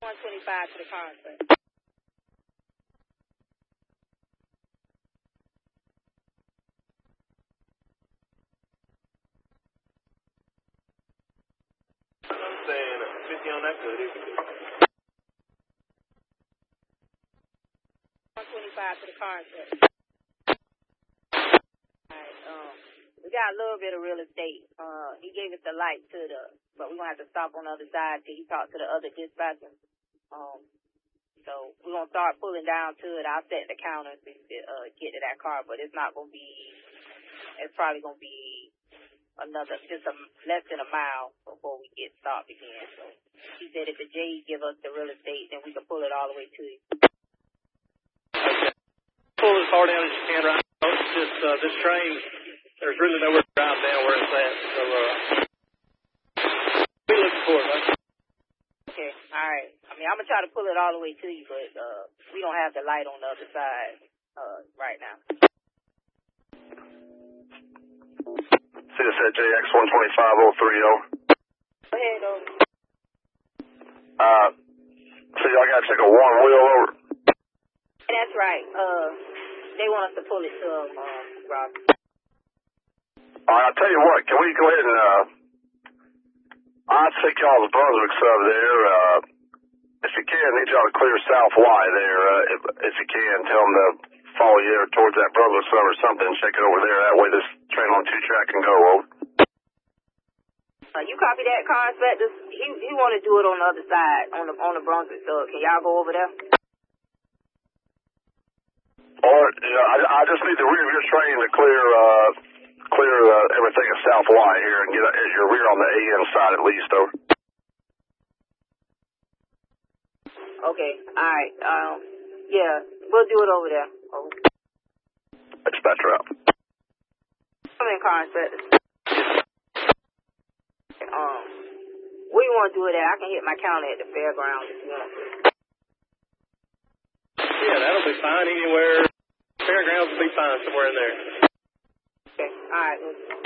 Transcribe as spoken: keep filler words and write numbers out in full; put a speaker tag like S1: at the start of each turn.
S1: one twenty-five to the car, sir.
S2: I'm saying fifty on that good.
S1: one twenty-five to the car, sir. Alright, um, we got a little bit of real estate. Uh, he gave us the light to the, but we're gonna have to stop on the other side till he talked to the other dispatcher. Um, so we're gonna start pulling down to it. I'll set the counter to uh, get to that car, but it's not gonna be, it's probably gonna be another, just a, less than a mile before we get stopped again. So he said if the J give us the real estate, then we can pull it all the way to you.
S2: Pull as hard down as you can right now. It's just, uh, this train, there's really nowhere to drive down where it's at. So, uh, be looking for it, right?
S1: Okay, all right. I mean, I'm going to try to pull it all the way to you, but uh, we don't have the light on the other side uh, right now.
S3: C S at J X one twenty-five oh three oh.
S1: Go ahead, over.
S3: Uh, so y'all got to take a one wheel over?
S1: That's right. Uh, they want us to pull it to them, uh, Rob.
S3: All right, I'll tell you what. Can we go ahead and, uh, I'll take y'all to Brunswick sub there. Uh, if you can, need y'all to clear South Y there. Uh, if, if you can, tell them to follow you towards that Brunswick sub or something and check it over there. That way this train on two track can go, over.
S1: Uh, you copy that, car inspector? He, he want to do it on the other side, on the, on the Brunswick sub. Can y'all go over there?
S3: Or, yeah, I, I just need the rear of your train to clear, uh, clear, uh, everything at South Y here and get uh, your rear on the A M side at least, over.
S1: Okay, alright, um, yeah, we'll do it over there. Oh.
S3: Dispatcher out.
S1: Come in, car inspector. Um, where you want to do it at? I can hit my counter at the fairgrounds if you want to.
S2: Yeah, that'll be fine anywhere. Fairgrounds will be fine somewhere in there.
S1: Okay, alright.